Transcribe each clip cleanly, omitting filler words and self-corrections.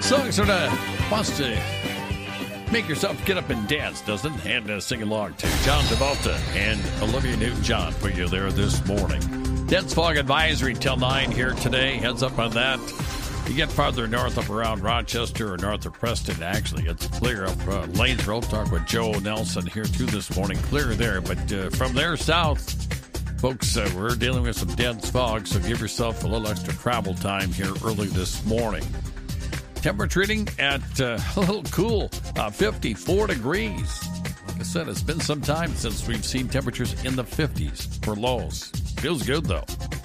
Song sort of wants to make yourself get up and dance, doesn't it? And sing along to John Travolta and Olivia Newton-John for you there this morning. Dense fog advisory till 9 here today. Heads up on that. You get farther north up around Rochester or north of Preston, actually, it's clear up Lanesboro. Talk with Joe Nelson here too this morning. Clear there, but from there south, folks, we're dealing with some dense fog, so give yourself a little extra travel time here early this morning. Temperature reading at a little cool, 54 degrees. Like I said, it's been some time since we've seen temperatures in the 50s for lows. Feels good, though.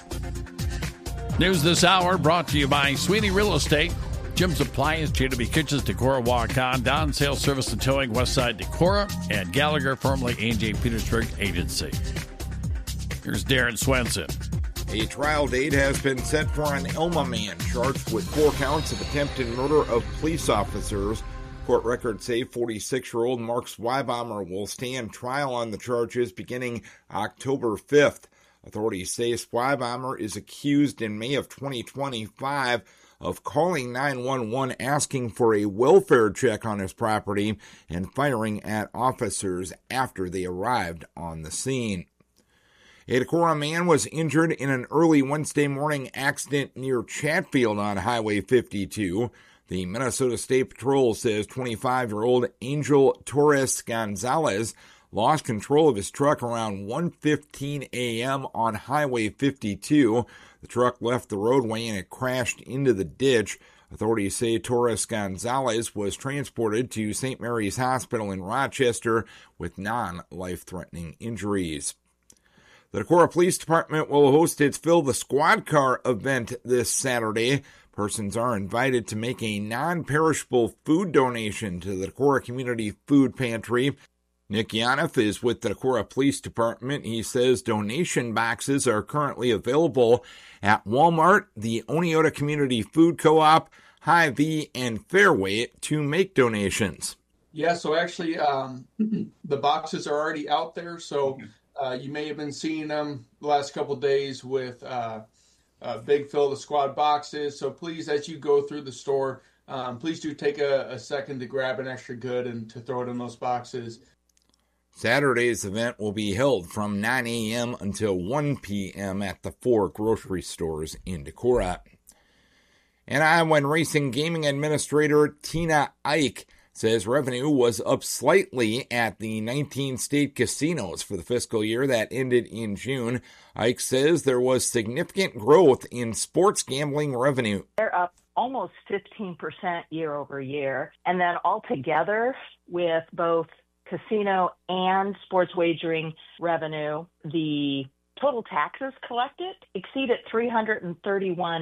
News this hour brought to you by Sweeney Real Estate, Jim's Appliance, J.W. Kitchens, Decorah, Waukon, Don Sales Service and Towing, Westside Decorah, and Gallagher, formerly A.J. Petersburg Agency. Here's Darren Swenson. A trial date has been set for an Elma man charged with 4 counts of attempted murder of police officers. Court records say 46-year-old Mark Swibomber will stand trial on the charges beginning October 5th. Authorities say Swibomber is accused in May of 2025 of calling 911 asking for a welfare check on his property and firing at officers after they arrived on the scene. A Decorah man was injured in an early Wednesday morning accident near Chatfield on Highway 52. The Minnesota State Patrol says 25-year-old Angel Torres Gonzalez lost control of his truck around 1:15 a.m. on Highway 52. The truck left the roadway and it crashed into the ditch. Authorities say Torres Gonzalez was transported to St. Mary's Hospital in Rochester with non-life-threatening injuries. The Decorah Police Department will host its Fill the Squad Car event this Saturday. Persons are invited to make a non-perishable food donation to the Decorah Community Food Pantry. Nick Yanoff is with the Decorah Police Department. He says donation boxes are currently available at Walmart, the Oneota Community Food Co-op, Hy-Vee, and Fairway to make donations. Yeah, so actually the boxes are already out there, so you may have been seeing them the last couple of days with big Fill the Squad boxes. So please, as you go through the store, please do take a second to grab an extra good and to throw it in those boxes. Saturday's event will be held from 9 a.m. until 1 p.m. at the 4 grocery stores in Decorah. And Iowa Racing Gaming Administrator Tina Ike says revenue was up slightly at the 19 state casinos for the fiscal year that ended in June. Ike says there was significant growth in sports gambling revenue. They're up almost 15% year over year. And then altogether with both casino and sports wagering revenue, the total taxes collected exceeded $331